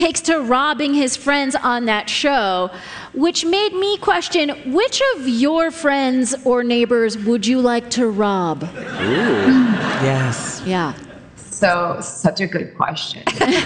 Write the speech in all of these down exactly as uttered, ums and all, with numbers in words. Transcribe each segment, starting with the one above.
takes to robbing his friends on that show, which made me question, which of your friends or neighbors would you like to rob? Ooh. Yes. Yeah. So, such a good question.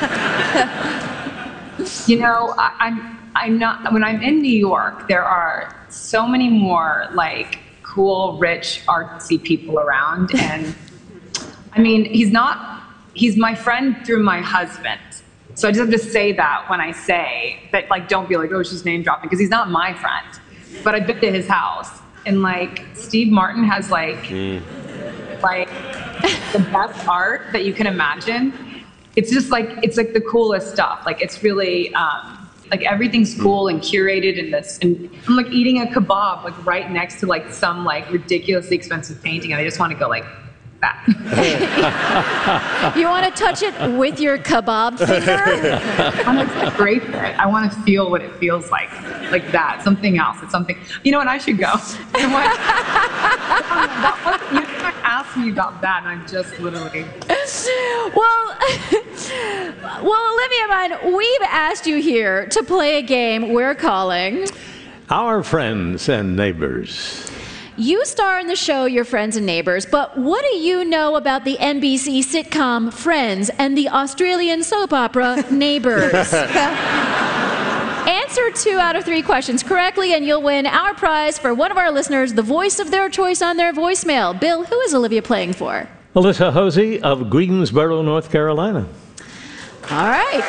You know, I, I'm I'm not, when I'm in New York, there are so many more like cool, rich, artsy people around. And I mean, he's not, he's my friend through my husband. So I just have to say that when I say that, like, don't be like, oh, she's name dropping, because he's not my friend. But I've been to his house, and like Steve Martin has like, mm. like the best art that you can imagine. It's just like, it's like the coolest stuff. Like, it's really, um, like everything's cool and curated in this. And I'm like eating a kebab, like right next to like some like ridiculously expensive painting. And I just want to go like, you want to touch it with your kebab finger? I want to scrape it. I want to feel what it feels like. Like that. Something else. It's something. You know what? I should go. You know you asked me about that, and I'm just literally. Well, well, Olivia Munn, we've asked you here to play a game we're calling Our Friends and Neighbors. You star in the show Your Friends and Neighbors, but what do you know about the N B C sitcom Friends and the Australian soap opera Neighbors? Answer two out of three questions correctly, and you'll win our prize for one of our listeners, the voice of their choice on their voicemail. Bill, who is Olivia playing for? Alyssa Hosey of Greensboro, North Carolina. All right.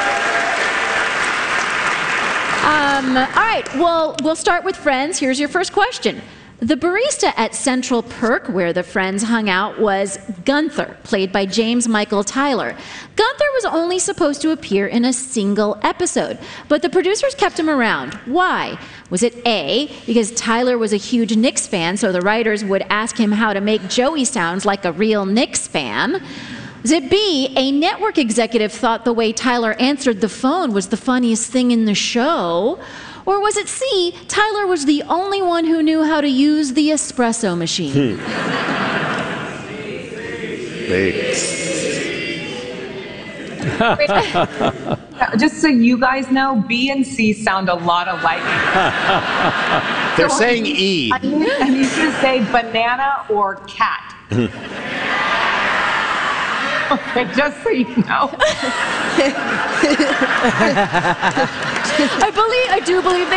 Um, all right, well, we'll start with Friends. Here's your first question. The barista at Central Perk, where the Friends hung out, was Gunther, played by James Michael Tyler. Gunther was only supposed to appear in a single episode, but the producers kept him around. Why? Was it A, because Tyler was a huge Knicks fan, so the writers would ask him how to make Joey sound like a real Knicks fan? Was it B, a network executive thought the way Tyler answered the phone was the funniest thing in the show? Or was it C, Tyler was the only one who knew how to use the espresso machine? Hmm. Just so you guys know, B and C sound a lot alike. They're so saying I need, E. I need, I need to say banana or cat. Okay, just so you know. I believe, I do believe they